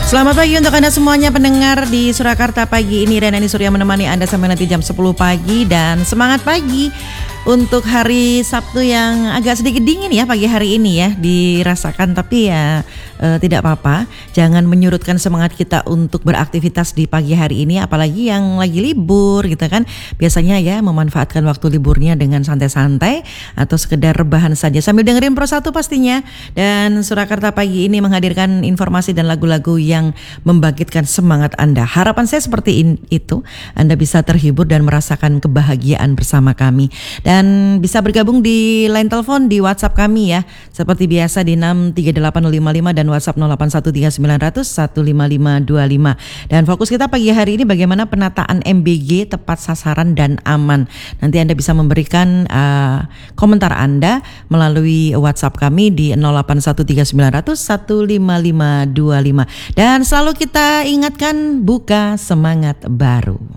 Selamat pagi untuk Anda semuanya pendengar di Surakarta pagi ini. Dan ini Surya menemani Anda sampai nanti jam 10 pagi. Dan semangat pagi untuk hari Sabtu yang agak sedikit dingin ya pagi hari ini ya dirasakan. Tapi ya tidak apa-apa. Jangan menyurutkan semangat kita untuk beraktivitas di pagi hari ini. Apalagi yang lagi libur gitu kan. Biasanya ya memanfaatkan waktu liburnya dengan santai-santai atau sekedar rebahan saja sambil dengerin Pro 1 pastinya. Dan Surakarta pagi ini menghadirkan informasi dan lagu-lagu yang membangkitkan semangat Anda. Harapan saya seperti itu, Anda bisa terhibur dan merasakan kebahagiaan bersama kami. Dan bisa bergabung di line telepon di WhatsApp kami ya. Seperti biasa di 638555 dan WhatsApp 081300155525. Dan fokus kita pagi hari ini bagaimana penataan MBG tepat sasaran dan aman. Nanti Anda bisa memberikan komentar Anda melalui WhatsApp kami di 081300155525. Dan selalu kita ingatkan buka semangat baru.